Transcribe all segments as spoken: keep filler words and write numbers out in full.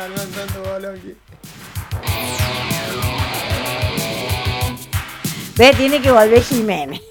Ve, tiene que volver Jiménez.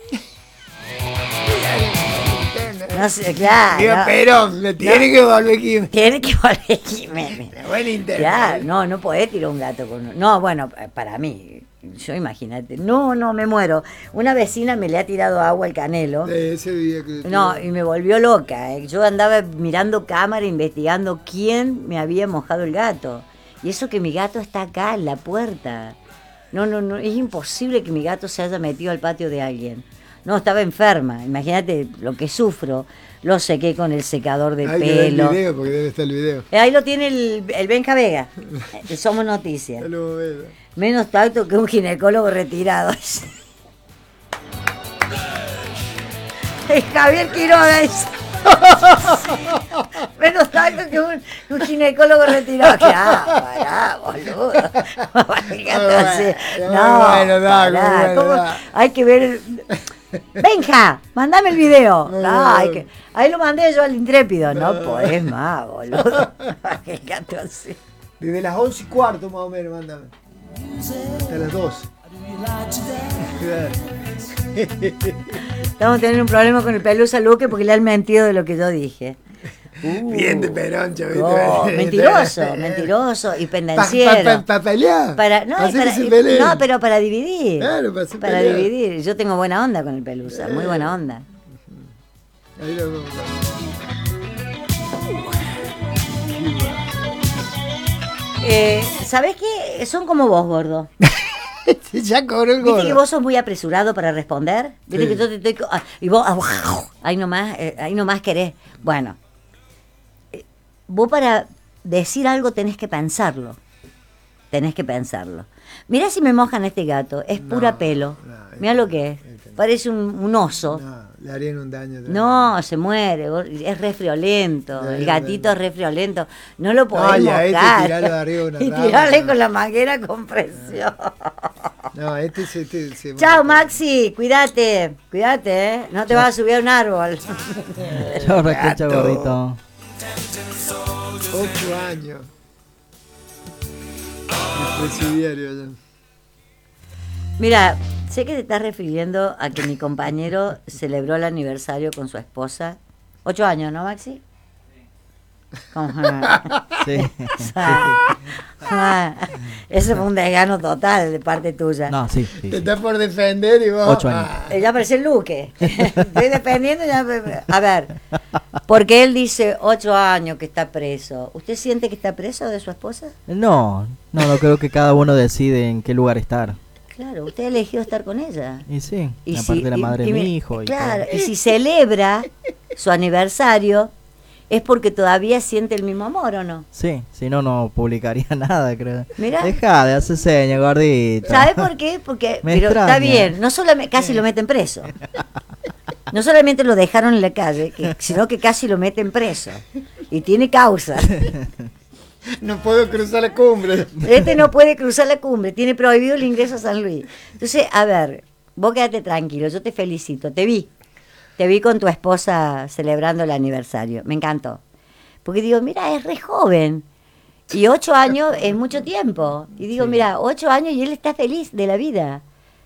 No sé, claro. Digo, no, pero me tiene no, que volver Jiménez. Tiene que volver Jiménez. Buen intento. Claro, no, no podés tirar un gato con... No, bueno, para mí, yo imagínate. No, no, me muero. Una vecina me le ha tirado agua al canelo. De ese día que... No, y me volvió loca. ¿eh? Yo andaba mirando cámara, investigando quién me había mojado el gato. Y eso que mi gato está acá, en la puerta. No, no, no, es imposible que mi gato se haya metido al patio de alguien. No, estaba enferma. Imagínate lo que sufro. Lo sequé con el secador de Hay que ver el pelo. video, porque debe estar el video. Eh, Ahí lo tiene el, el Benja Vega. Eh, Somos Noticias. Lo veo. Menos tacto que un ginecólogo retirado. Es Javier Quiroga. Es... Menos tacto que un, un ginecólogo retirado. Claro, pará, boludo. Así. No, bueno, da, pará, bueno, ¿cómo? da. Hay que ver... el- Benja, mandame el video. No, No, no, hay no. que... Ahí lo mandé yo al intrépido. No, No. podés más, boludo. Qué gato así. Desde las once y cuarto más o menos, mándame. Hasta las doce. Estamos teniendo un problema con el Pelusa Luque porque le han mentido de lo que yo dije. Uh, Bien de peroncho, ¿viste? no, mentiroso, mentiroso y ¿Para pendenciero. pa, pa, pa pelear? Para, no, ¿Pa hacer para- que se peleen? no, pero para dividir. Claro, para hacer Para pelear. dividir. Yo tengo buena onda con el Pelusa, muy buena onda. Ahí lo vamos Eh, ¿Sabés qué? Son como vos, gordo. a... Ya cobró el ¿Viste gordo. que vos sos muy apresurado para responder? ¿Viste Sí. que yo te estoy... ah, y vos... ah, ahí nomás, eh, ahí nomás querés. Bueno, eh, vos para decir algo tenés que pensarlo. Tenés que pensarlo. Mirá si me mojan este gato. Es No, pura pelo. no, Mirá lo que es. este no. Parece un, un oso. No, le harían un daño. también. No, se muere. vos- Es re friolento. No, El no, gatito no. es re friolento. No lo podés Ay, a este mojar. tirarlo de arriba de una Y rama, tirarle no. con la manguera con presión. No, este se... Este, se Chao, Maxi, cuídate, cuídate, ¿eh? No te vas a subir a un árbol. Chao, Raquel, Gato. gordito. Ocho años. El presidiario ya. Mira, sé que te estás refiriendo a que mi compañero celebró el aniversario con su esposa. Ocho años, ¿no, Maxi? ¿Cómo? Sí. Ah, Ese fue un desgano total de parte tuya. No, sí, sí, Te sí. estás por defender y vos... Ocho años. ah, Eh, Ya apareció el Luque. Estoy dependiendo. Ya... A ver, porque él dice ocho años que está preso. ¿Usted siente que está preso de su esposa? No, no, no creo que cada uno decide en qué lugar estar. Claro, usted ha elegido estar con ella. Y sí, Y aparte si- de la y- madre y de me- mi hijo. Y claro, todo. y si celebra su aniversario, es porque todavía siente el mismo amor, ¿o no? Sí, si no, no publicaría nada, creo. Mirá. Deja de hacer señas, gordito. ¿Sabe por qué? Porque Me pero está extraña. bien, no solamente casi lo meten preso. No solamente lo dejaron en la calle, que- sino que casi lo meten preso. Y tiene causa. No puedo cruzar la cumbre. Este no puede cruzar la cumbre, tiene prohibido el ingreso a San Luis. Entonces, a ver, vos quédate tranquilo, yo te felicito, te vi. Te vi con tu esposa celebrando el aniversario, me encantó. Porque digo, mira, es re joven. Y ocho años es mucho tiempo. Y digo, Sí. mira, ocho años y él está feliz de la vida.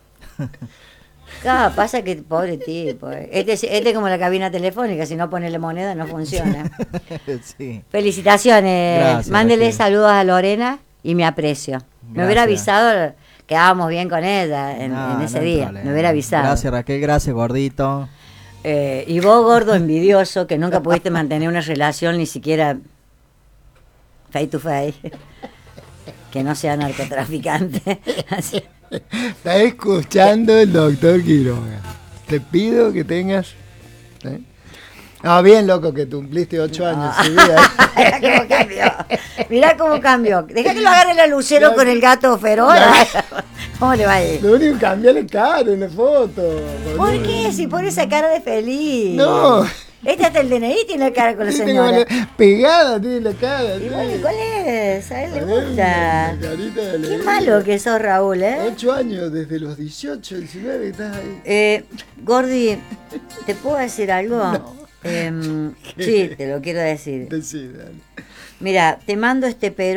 Claro, pasa que, pobre tipo, eh. este, es- este es como la cabina telefónica, si no pone la moneda no funciona. Sí. Felicitaciones, Gracias, mándele Raquel. saludos a Lorena y mi aprecio. Me hubiera Gracias. avisado, quedábamos bien con ella en, No, en no ese hay día, problema. me hubiera avisado. Gracias, Raquel, gracias, gordito. Eh, y vos, gordo envidioso, que nunca pudiste mantener una relación ni siquiera face to face, que no sea narcotraficante. Así. Está escuchando el doctor Quiroga. Te pido que tengas... ¿eh? Ah, bien, loco, que tú cumpliste ocho años. Sí, Mirá cómo cambió. Mirá cómo cambió. Deja que lo agarre la Lucero Ya. con el gato feroz. ¿Cómo le va a ir? Lo único que cambiarle cara en la foto. ¿Por boludo. qué? Si pone esa cara de feliz. No. Este hasta el D N I tiene la cara con la Tiene señora. como la- Pegada tiene la cara. ¿Y sí. bueno, cuál es? A él le A ver, gusta. la carita de Qué alegría. malo que sos, Raúl, ¿eh? Ocho años, desde los dieciocho, diecinueve, estás ahí. eh Gordi, ¿te puedo decir algo? Em, sí, te lo quiero decir. Decí, dale. Mira, te mando este pero